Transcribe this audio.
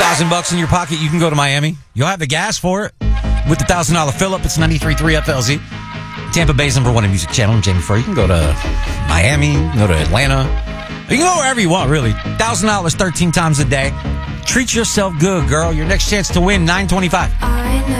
$1,000 in your pocket, you can go to Miami. You'll have the gas for it. With the $1,000 fill-up, it's 93.3 FLZ. Tampa Bay's #1 music channel. I'm Jamie Furr. You can go to Miami, you can go to Atlanta. You can go wherever you want, really. $1,000 13 times a day. Treat yourself good, girl. Your next chance to win, $925.